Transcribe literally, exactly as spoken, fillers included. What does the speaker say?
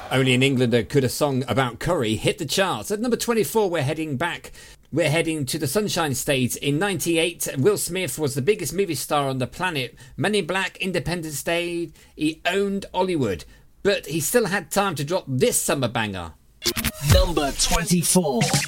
Only an Englander could a song about curry hit the charts. At number twenty-four, we're heading back. We're heading to the Sunshine State. In ninety-eight, Will Smith was the biggest movie star on the planet. Men in Black, Independence Day, he owned Hollywood. But he still had time to drop this summer banger. Number twenty-four.